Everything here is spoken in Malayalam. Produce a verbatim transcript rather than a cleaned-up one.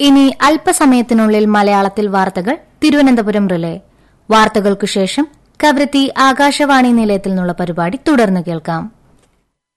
ഇനി അല്പസമയത്തിനുള്ളിൽ മലയാളത്തിൽ വാർത്തകൾ തിരുവനന്തപുരം റിലേ. വാർത്തകൾക്കു ശേഷം കവരത്തി ആകാശവാണി നിലയത്തിൽ നിന്നുള്ള പരിപാടി തുടർന്ന് കേൾക്കാം.